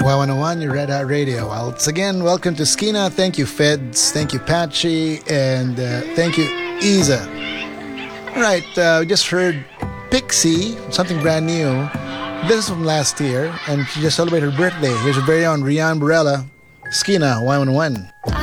Y101, your Red Hot Radio. Once again, welcome to Skina. Thank you, Feds. Thank you, Patchy. And thank you, Isa. Alright, we just heard Pixie, something brand new. This is from last year, and she just celebrated her birthday. Here's her very own Rian Barella, Skina, Y101.